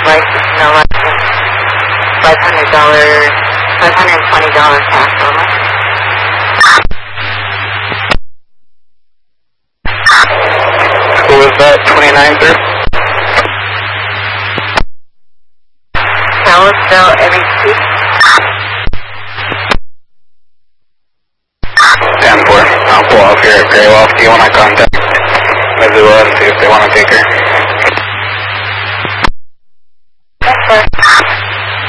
license, no license, $520 cash only. Who was that, 29 through? Kalispell, MEC. 10-4. I'll pull off here at Graywolf. Do you want to contact Missoula and see if they want to take her?